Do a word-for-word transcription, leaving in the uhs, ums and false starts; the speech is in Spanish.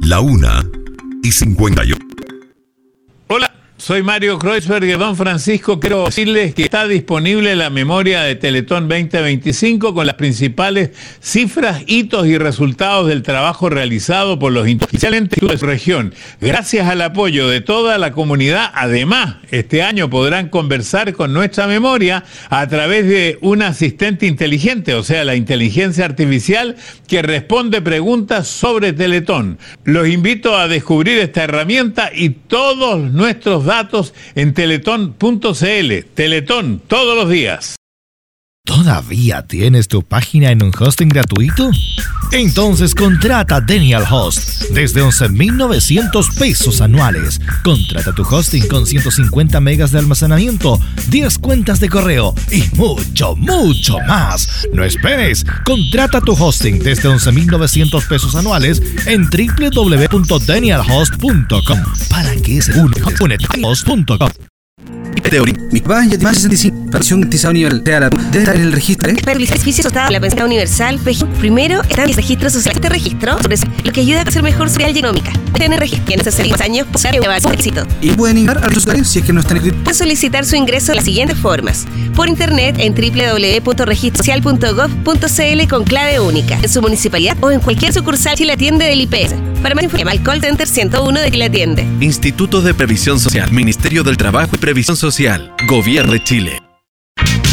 La una y cincuenta y ocho. Hola, soy Mario Kreuzberger. Don Francisco, quiero decirles que está disponible la memoria de Teletón veinte veinticinco con las principales cifras, hitos y resultados del trabajo realizado por los institucionales de su región. Gracias al apoyo de toda la comunidad, además, este año podrán conversar con nuestra memoria a través de un asistente inteligente, o sea, la inteligencia artificial que responde preguntas sobre Teletón. Los invito a descubrir esta herramienta y todos nuestros datos en teletón punto c l. Teletón, todos los días. ¿Todavía tienes tu página en un hosting gratuito? Entonces contrata Denial Host desde once mil novecientos pesos anuales. Contrata tu hosting con ciento cincuenta megas de almacenamiento, diez cuentas de correo y mucho, mucho más. No esperes. Contrata tu hosting desde once mil novecientos pesos anuales en doble u doble u doble u punto denial host punto com. ¿Para qué se une? Host punto com. Teoría. Mi papá ya tiene más de sesenta y cinco. Pensión garantizada universal. Debe estar en el registro, ¿eh? Para realizar beneficios de la pensión universal, primero está el registro social. Este registro, lo que ayuda a hacer mejor su vida genómica. Tiene registro que en esos seis años posee su éxito. Y pueden ingresar a los usuarios si es que no están inscritos. Pueden solicitar su ingreso de las siguientes formas: por internet en doble u doble u doble u punto registro social punto gov punto c l con clave única, en su municipalidad o en cualquier sucursal Chile Atiende del I P S. Para más información, al call center ciento uno de Chile Atiende. Instituto de Previsión Social, Ministerio del Trabajo y Previsión Social, Gobierno de Chile.